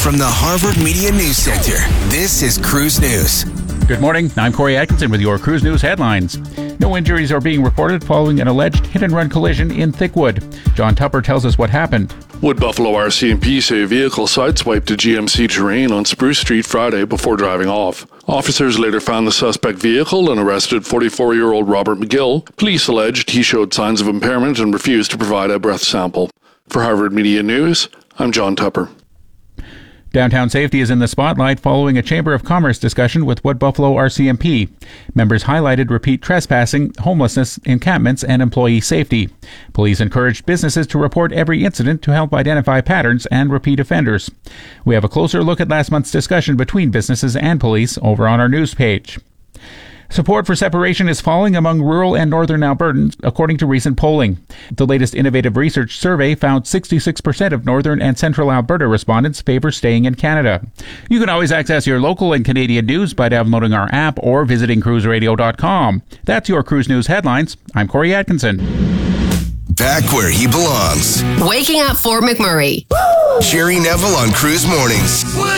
From the Harvard Media News Center, this is Cruise News. Good morning. I'm Corey Atkinson with your Cruise News headlines. No injuries are being reported following an alleged hit-and-run collision in Thickwood. John Tupper tells us what happened. Wood Buffalo RCMP say a vehicle sideswiped a GMC Terrain on Spruce Street Friday before driving off. Officers later found the suspect vehicle and arrested 44-year-old Robert McGill. Police alleged he showed signs of impairment and refused to provide a breath sample. For Harvard Media News, I'm John Tupper. Downtown safety is in the spotlight following a Chamber of Commerce discussion with Wood Buffalo RCMP. Members highlighted repeat trespassing, homelessness, encampments, and employee safety. Police encouraged businesses to report every incident to help identify patterns and repeat offenders. We have a closer look at last month's discussion between businesses and police over on our news page. Support for separation is falling among rural and northern Albertans, according to recent polling. The latest Innovative Research survey found 66% of northern and central Alberta respondents favor staying in Canada. You can always access your local and Canadian news by downloading our app or visiting cruiseradio.com. That's your Cruise News headlines. I'm Corey Atkinson. Back where he belongs. Waking up Fort McMurray. Sherry Neville on Cruise Mornings.